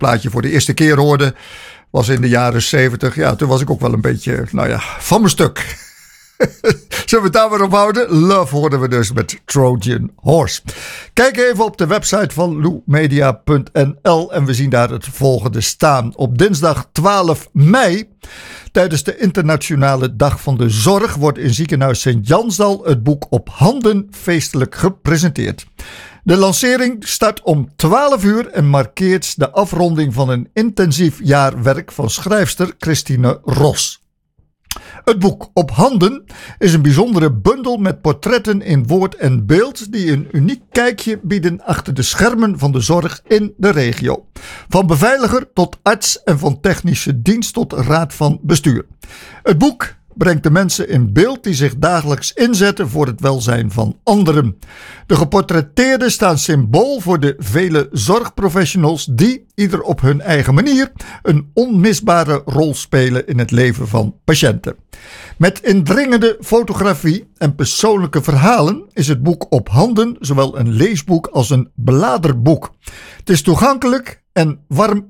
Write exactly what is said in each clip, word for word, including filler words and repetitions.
plaatje voor de eerste keer hoorde, was in de jaren zeventig. Ja, toen was ik ook wel een beetje, nou ja, van mijn stuk. Zullen we het daar maar op houden? Love hoorden we dus met Trojan Horse. Kijk even op de website van lou media punt n l en we zien daar het volgende staan. Op dinsdag twaalf mei, tijdens de Internationale Dag van de Zorg, wordt in ziekenhuis Sint-Jansdal het boek Op Handen feestelijk gepresenteerd. De lancering start om twaalf uur en markeert de afronding van een intensief jaar werk van schrijfster Christine Ros. Het boek Op Handen is een bijzondere bundel met portretten in woord en beeld die een uniek kijkje bieden achter de schermen van de zorg in de regio. Van beveiliger tot arts en van technische dienst tot raad van bestuur. Het boek brengt de mensen in beeld die zich dagelijks inzetten voor het welzijn van anderen. De geportretteerden staan symbool voor de vele zorgprofessionals die, ieder op hun eigen manier, een onmisbare rol spelen in het leven van patiënten. Met indringende fotografie en persoonlijke verhalen is het boek Op Handen zowel een leesboek als een bladerboek. Het is toegankelijk en warm.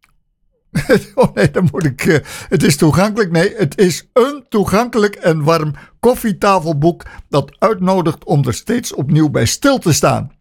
Oh nee, dan moet ik. Uh, het is toegankelijk. Nee, het is een toegankelijk en warm koffietafelboek dat uitnodigt om er steeds opnieuw bij stil te staan.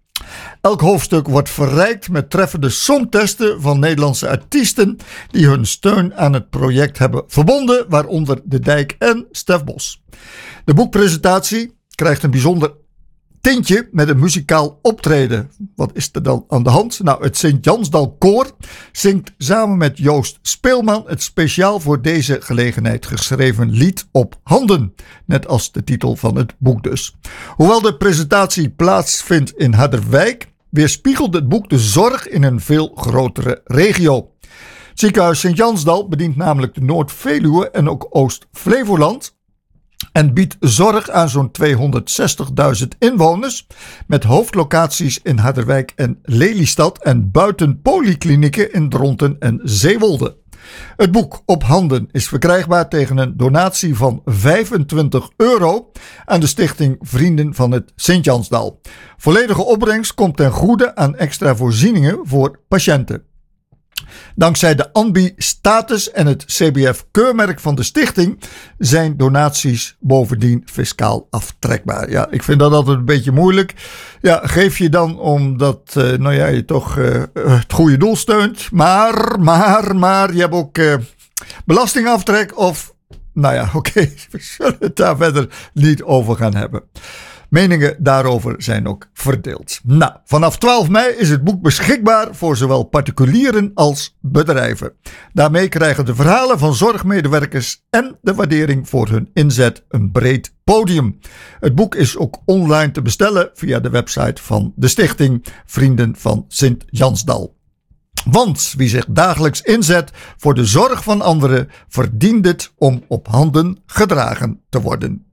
Elk hoofdstuk wordt verrijkt met treffende songtesten van Nederlandse artiesten die hun steun aan het project hebben verbonden, waaronder De Dijk en Stef Bos. De boekpresentatie krijgt een bijzonder tintje met een muzikaal optreden. Wat is er dan aan de hand? Nou, het Sint-Jansdal Koor zingt samen met Joost Speelman het speciaal voor deze gelegenheid geschreven lied Op Handen. Net als de titel van het boek dus. Hoewel de presentatie plaatsvindt in Harderwijk, weerspiegelt het boek de zorg in een veel grotere regio. Het ziekenhuis Sint-Jansdal bedient namelijk de Noord-Veluwe en ook Oost-Flevoland en biedt zorg aan zo'n tweehonderdzestigduizend inwoners met hoofdlocaties in Harderwijk en Lelystad en buiten polyklinieken in Dronten en Zeewolde. Het boek Op Handen is verkrijgbaar tegen een donatie van vijfentwintig euro aan de stichting Vrienden van het Sint-Jansdal. Volledige opbrengst komt ten goede aan extra voorzieningen voor patiënten. Dankzij de Ambi-status en het C B F-keurmerk van de stichting zijn donaties bovendien fiscaal aftrekbaar. Ja, ik vind dat altijd een beetje moeilijk. Ja, geef je dan omdat uh, nou ja, je toch uh, het goede doel steunt. Maar, maar, maar, je hebt ook uh, belastingaftrek of... Nou ja, oké, okay, we zullen het daar verder niet over gaan hebben. Meningen daarover zijn ook verdeeld. Nou, vanaf twaalf mei is het boek beschikbaar voor zowel particulieren als bedrijven. Daarmee krijgen de verhalen van zorgmedewerkers en de waardering voor hun inzet een breed podium. Het boek is ook online te bestellen via de website van de stichting Vrienden van Sint-Jansdal. Want wie zich dagelijks inzet voor de zorg van anderen verdient het om op handen gedragen te worden.